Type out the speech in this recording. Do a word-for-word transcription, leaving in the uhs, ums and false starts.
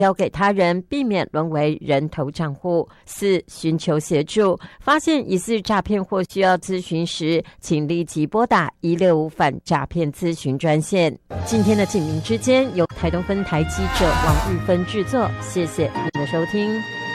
交给他人，避免沦为人头账户。四、寻求协助，发现疑似诈骗或需要咨询时，请立即拨打一六五反诈骗咨询专线。今天的警民之间由台东分台记者王玉芬制作，谢谢您的收听。